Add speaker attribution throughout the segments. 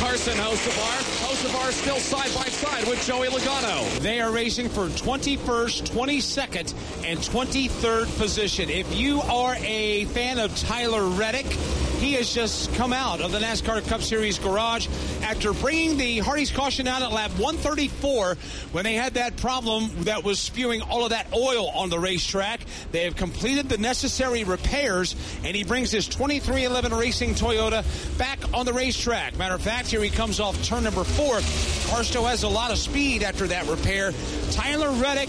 Speaker 1: Carson Hocevar still side by side with Joey Logano.
Speaker 2: They are racing for 21st, 22nd, and 23rd position. If you are a fan of Tyler Reddick, he has just come out of the NASCAR Cup Series garage after bringing the Hardy's caution out at lap 134 when they had that problem that was spewing all of that oil on the racetrack. They have completed the necessary repairs, and he brings his 2311 Racing Toyota back on the racetrack. Matter of fact, here he comes off turn number 4. Barstow has a lot of speed after that repair. Tyler Reddick,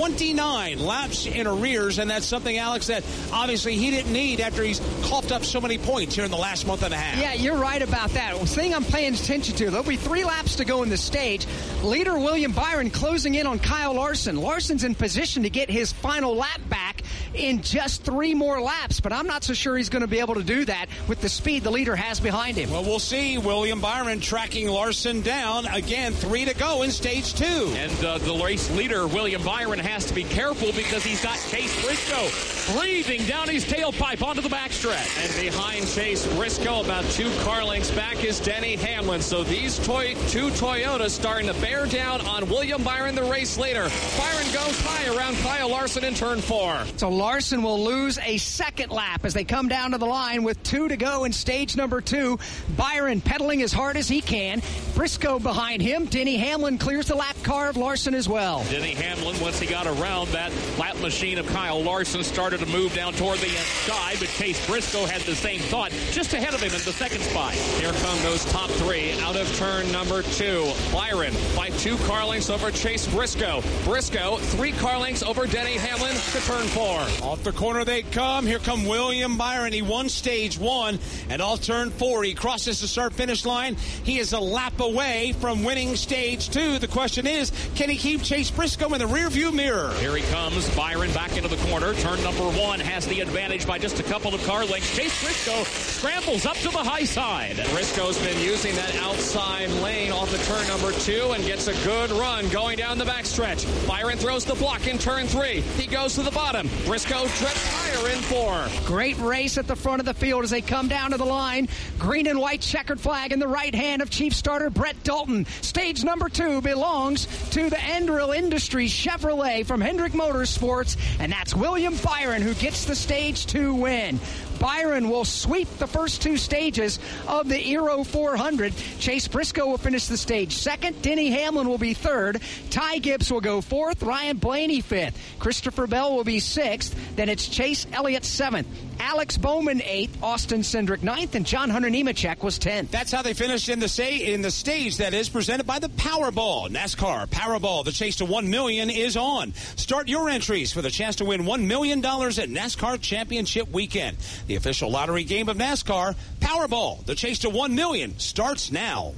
Speaker 2: 29 laps in arrears, and that's something, Alex, that obviously he didn't need after he's coughed up so many points here in the last month and a half.
Speaker 3: Yeah, you're right about that. The thing I'm paying attention to, there'll be 3 laps to go in the stage. Leader William Byron closing in on Kyle Larson. Larson's in position to get his final lap back in just 3 more laps, but I'm not so sure he's going to be able to do that with the speed the leader has behind him.
Speaker 2: Well, we'll see. William Byron tracking Larson down. Again, 3 to go in stage 2.
Speaker 1: And the race leader, William Byron, has to be careful because he's got Chase Briscoe breathing down his tailpipe onto the backstretch. And behind Chase Briscoe, about 2 car lengths back, is Denny Hamlin. So these 2 Toyotas starting to bear down on William Byron, the race leader. Byron goes high around Kyle Larson in turn 4.
Speaker 3: So Larson will lose a second lap as they come down to the line with 2 to go in stage number 2. Byron pedaling as hard as he can. Briscoe behind him. Denny Hamlin clears the lap car of Larson as well.
Speaker 1: Denny Hamlin, once he got around that lap machine of Kyle Larson, started to move down toward the inside, but Chase Briscoe had the same thought just ahead of him in the second spot. Here come those top 3 out of turn number 2. Byron by 2 car lengths over Chase Briscoe. Briscoe 3 car lengths over Denny Hamlin to turn 4.
Speaker 2: Off the corner they come. Here come William Byron. He won stage 1, and off turn 4 he crosses the start-finish line. He is a lap away from winning stage 2. The question is, can he keep Chase Briscoe in the rearview mirror?
Speaker 1: Here he comes. Byron back into the corner. Turn number 1 has the advantage by just a couple of car lengths. Chase Briscoe scrambles up to the high side. Briscoe's been using that outside lane off of turn number 2 and gets a good run going down the backstretch. Byron throws the block in turn 3. He goes to the bottom. Briscoe treads higher in 4.
Speaker 3: Great race at the front of the field as they come down to the line. Green and white checkered flag in the right hand of Chief Starter Brett Dalton. Stage number 2 belongs to the Andrill Industries Chevrolet from Hendrick Motorsports, and that's William Byron who gets the stage 2 win. Byron will sweep the first 2 stages of the Aero 400. Chase Briscoe will finish the stage 2nd. Denny Hamlin will be 3rd. Ty Gibbs will go 4th. Ryan Blaney 5th. Christopher Bell will be 6th. Then it's Chase Elliott 7th. Alex Bowman 8th. Austin Cindric 9th. And John Hunter Nemechek was 10th.
Speaker 2: That's how they finished in the stage that is presented by the Powerball. NASCAR Powerball. The chase to $1 million is on. Start your entries for the chance to win $1 million at NASCAR Championship Weekend. The official lottery game of NASCAR, Powerball. The chase to $1 million starts now.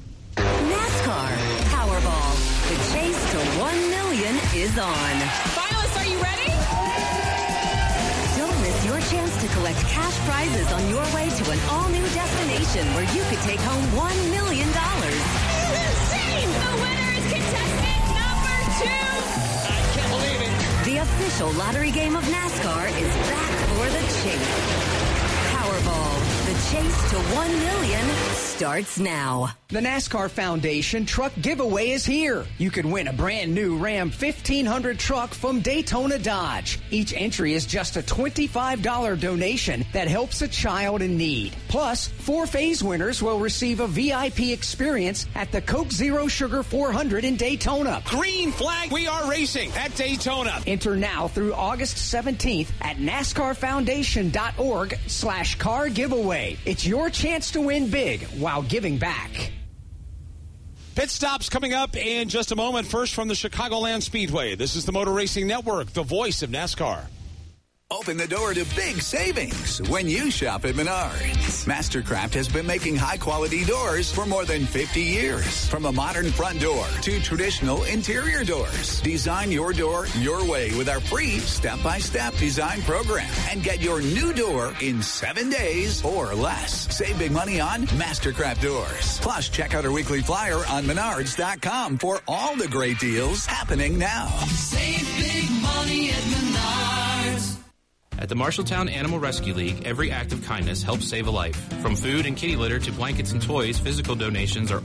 Speaker 4: NASCAR Powerball. The chase to $1 million is on.
Speaker 5: Finalists, are you ready?
Speaker 4: Don't miss your chance to collect cash prizes on your way to an all-new destination where you could take home $1 million.
Speaker 5: Insane! The winner is contestant number 2.
Speaker 1: I can't believe it.
Speaker 4: The official lottery game of NASCAR is back for the chase. Powerball, the chase to $1 million starts now.
Speaker 3: The NASCAR Foundation Truck Giveaway is here. You can win a brand new Ram 1500 truck from Daytona Dodge. Each entry is just a $25 donation that helps a child in need. Plus, 4 phase winners will receive a VIP experience at the Coke Zero Sugar 400 in Daytona.
Speaker 2: Green flag, we are racing at Daytona.
Speaker 3: Enter now through August 17th at NASCARFoundation.org/car giveaway. It's your chance to win big while giving back.
Speaker 2: Pit stops coming up in just a moment. First from the Chicagoland Speedway. This is the Motor Racing Network, the voice of NASCAR.
Speaker 6: Open the door to big savings when you shop at Menards. Mastercraft has been making high-quality doors for more than 50 years. From a modern front door to traditional interior doors. Design your door your way with our free step-by-step design program. And get your new door in 7 days or less. Save big money on Mastercraft doors. Plus, check out our weekly flyer on Menards.com for all the great deals happening now.
Speaker 7: Save big money at Menards.
Speaker 8: At the Marshalltown Animal Rescue League, every act of kindness helps save a life. From food and kitty litter to blankets and toys, physical donations are